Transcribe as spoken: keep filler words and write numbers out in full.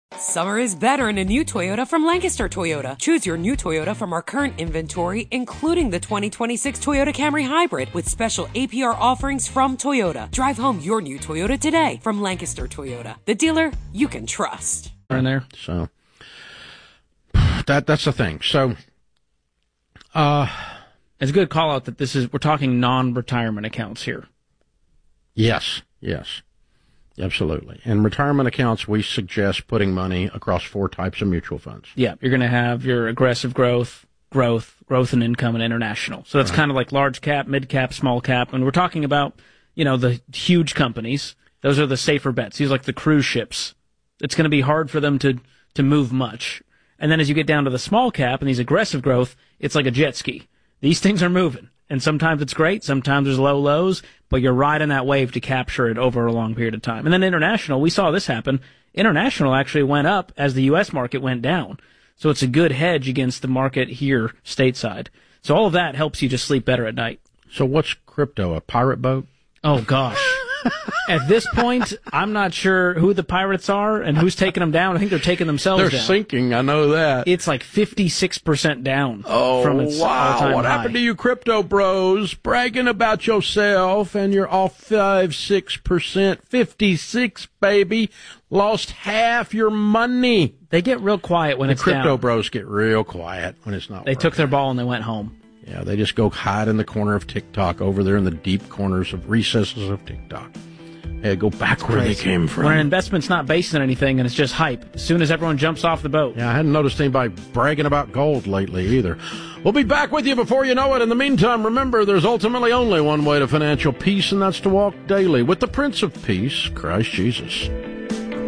Summer is better in a new Toyota from Lancaster Toyota. Choose your new Toyota from our current inventory, including the twenty twenty-six Toyota Camry Hybrid with special A P R offerings from Toyota. Drive home your new Toyota today from Lancaster Toyota, the dealer you can trust. In there, so that that's the thing. So, uh, it's a good call out that this is we're talking non-retirement accounts here. Yes, yes. Absolutely. In retirement accounts, we suggest putting money across four types of mutual funds. Yeah, you're going to have your aggressive growth, growth, growth and income, and international. So that's right. Kind of like large cap, mid cap, small cap. And we're talking about, you know, the huge companies. Those are the safer bets. These are like the cruise ships. It's going to be hard for them to, to move much. And then as you get down to the small cap and these aggressive growth, it's like a jet ski. These things are moving. And sometimes it's great, sometimes there's low lows, but you're riding that wave to capture it over a long period of time. And then international, we saw this happen. International actually went up as the U S market went down. So it's a good hedge against the market here stateside. So all of that helps you just sleep better at night. So what's crypto, a pirate boat? Oh, gosh. At this point, I'm not sure who the pirates are and who's taking them down. I think they're taking themselves they're down. They're sinking, I know that. It's like fifty-six percent down oh, from its wow. all-time What high. happened to you crypto bros bragging about yourself and you're off five, six percent, fifty-six, baby. Lost half your money. They get real quiet when the it's crypto down. bros get real quiet when it's not They working. took their ball and they went home. Yeah, they just go hide in the corner of TikTok over there in the deep corners of recesses of TikTok. Yeah, go back where they came from. Where an investment's not based on anything and it's just hype. As soon as everyone jumps off the boat. Yeah, I hadn't noticed anybody bragging about gold lately either. We'll be back with you before you know it. In the meantime, remember, there's ultimately only one way to financial peace, and that's to walk daily with the Prince of Peace, Christ Jesus.